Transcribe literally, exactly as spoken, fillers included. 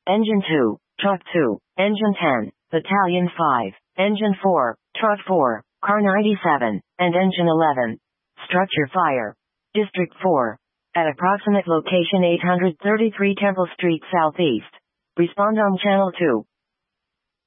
Engine two, Truck two, Engine ten, Battalion five, Engine four, Truck four, Car ninety-seven, and Engine eleven. Structure fire. District four. At approximate location eight thirty-three Temple Street Southeast. Respond on Channel two.